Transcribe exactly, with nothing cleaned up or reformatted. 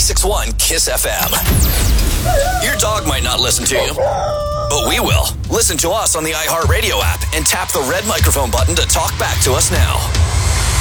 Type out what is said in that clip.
ninety-six point one Kiss F M. Your dog might not listen to you, but we will. Listen to us on the iHeartRadio app and tap the red microphone button to talk back to us now.